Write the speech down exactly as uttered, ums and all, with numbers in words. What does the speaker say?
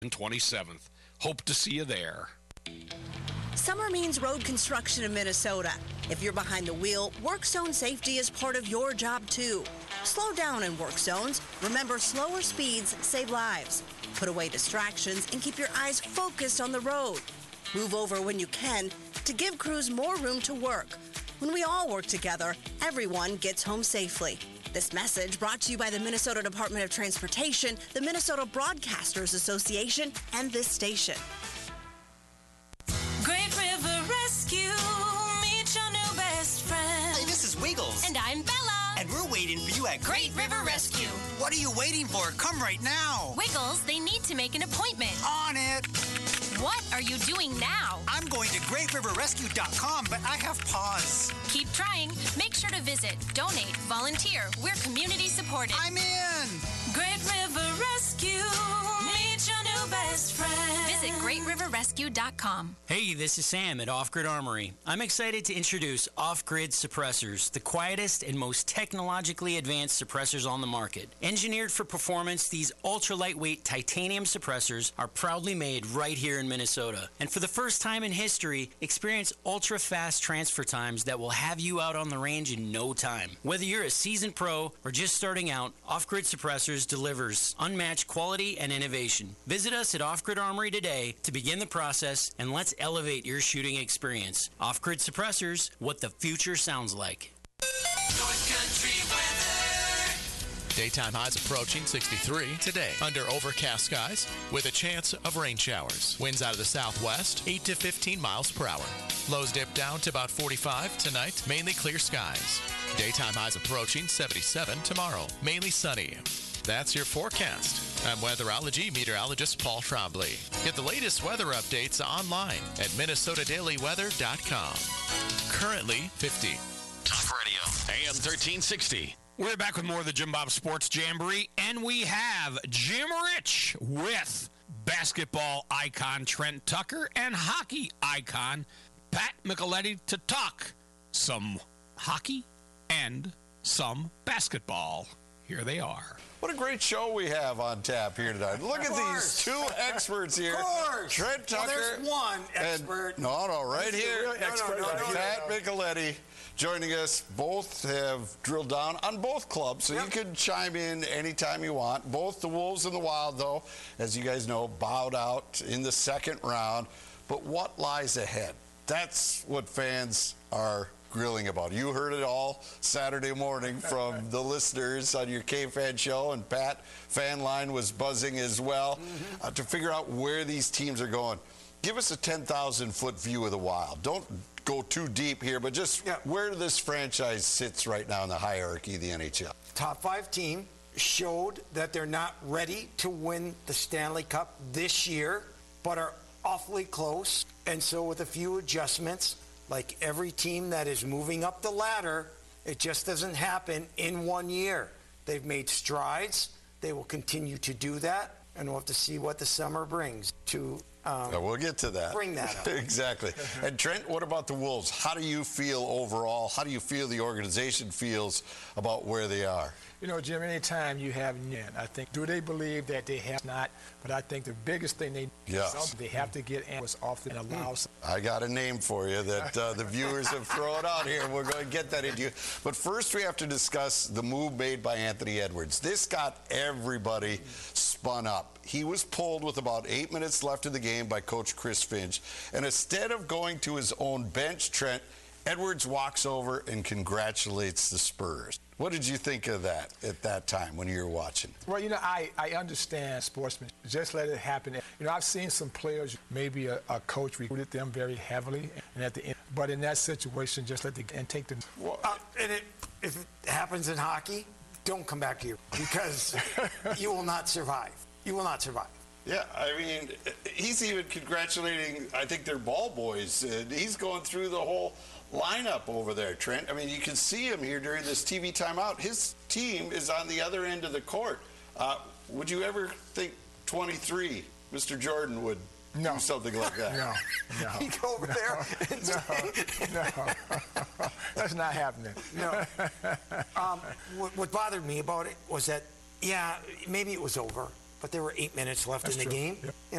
and twenty-seventh. Hope to see you there. Summer means road construction in Minnesota. If you're behind the wheel, work zone safety is part of your job too. Slow down in work zones. Remember, slower speeds save lives. Put away distractions and keep your eyes focused on the road. Move over when you can to give crews more room to work. When we all work together, everyone gets home safely. This message brought to you by the Minnesota Department of Transportation, the Minnesota Broadcasters Association, and this station. Great River Rescue, meet your new best friend. Hey, this is Wiggles. And I'm Bella. And we're waiting for you at Great River Rescue. What are you waiting for? Come right now. Wiggles, they need to make an appointment. On it. What are you doing now? I'm going to great river rescue dot com, but I have pause. Keep trying. Make sure to visit, donate, volunteer. We're community supported. I'm in. Great River Rescue, meet your new best friend. Visit great river rescue dot com. Hey, this is Sam at Off Grid Armory. I'm excited to introduce Off Grid Suppressors, the quietest and most technologically advanced suppressors on the market. Engineered for performance, these ultra-lightweight titanium suppressors are proudly made right here in Minnesota. And for the first time in history, experience ultra-fast transfer times that will have you out on the range in no time. Whether you're a seasoned pro or just starting out, Off Grid Suppressors delivers unmatched quality and innovation. Visit us at Off Grid Armory today to begin the process, and let's elevate your shooting experience. Off Grid Suppressors, what the future sounds like. North Country weather. Daytime highs approaching sixty-three today under overcast skies with a chance of rain showers. Winds out of the southwest, eight to fifteen miles per hour. Lows dip down to about forty-five tonight, mainly clear skies. Daytime highs approaching seventy-seven tomorrow, mainly sunny. That's your forecast. I'm weatherology meteorologist Paul Trombley. Get the latest weather updates online at minnesota daily weather dot com. Currently fifty. Talk Radio, A M thirteen sixty. We're back with more of the Jim Bob Sports Jamboree, and we have Jim Rich with basketball icon Trent Tucker and hockey icon Pat Micheletti to talk some hockey and some basketball. Here they are. What a great show we have on tap here tonight. Look at these two experts here. Of course. Trent Tucker. Well, there's one expert. And, no, no, right here. No, no, no, no, Pat Micheletti joining us. Both have drilled down on both clubs, so yep. you can chime in anytime you want. Both the Wolves and the Wild, though, as you guys know, bowed out in the second round. But what lies ahead? That's what fans are grilling about. You heard it all Saturday morning from the listeners on your K-Fan show, and Pat fan line was buzzing as well mm-hmm. uh, to figure out where these teams are going. Give us a ten thousand foot view of the Wild. Don't go too deep here, but just yeah. where this franchise sits right now in the hierarchy of the N H L. Top five team showed that they're not ready to win the Stanley Cup this year, but are awfully close. And so with a few adjustments, like every team that is moving up the ladder, it just doesn't happen in one year. They've made strides. They will continue to do that, and we'll have to see what the summer brings to um, yeah, we'll get to that. Bring that up. Exactly. And Trent, what about the Wolves? How do you feel overall? How do you feel the organization feels about where they are? You know, Jim, anytime you have in, I think, do they believe that they have not? But I think the biggest thing they yes. they have to get was off and allow. I got a name for you that uh, the viewers have thrown out here. We're going to get that into you. But first, we have to discuss the move made by Anthony Edwards. This got everybody spun up. He was pulled with about eight minutes left in the game by Coach Chris Finch. And instead of going to his own bench, Trent, Edwards walks over and congratulates the Spurs. What did you think of that at that time when you were watching? Well, you know, I, I understand sportsmen. Just let it happen. You know, I've seen some players, maybe a, a coach recruited them very heavily, and at the end, but in that situation, just let the and take the. Well, uh, and it, if it happens in hockey, don't come back here because you will not survive. You will not survive. Yeah, I mean, he's even congratulating, I think they're ball boys. Uh, he's going through the whole lineup over there, Trent. I mean, you can see him here during this T V timeout. His team is on the other end of the court. Uh, would you ever think twenty-three, Mister Jordan, would no. do something like that? No, no. He'd go over no, there and no, no. That's not happening. No. Um, what, what bothered me about it was that, yeah, maybe it was over. but there were eight minutes left That's in the true. game. Yep. You